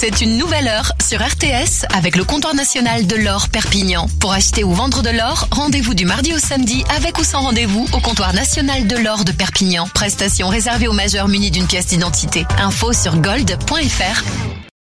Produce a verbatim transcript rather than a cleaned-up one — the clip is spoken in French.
C'est une nouvelle heure sur R T S avec le comptoir national de l'or Perpignan. Pour acheter ou vendre de l'or, rendez-vous du mardi au samedi avec ou sans rendez-vous au comptoir national de l'or de Perpignan. Prestation réservée aux majeurs munis d'une pièce d'identité. Info sur gold point f r.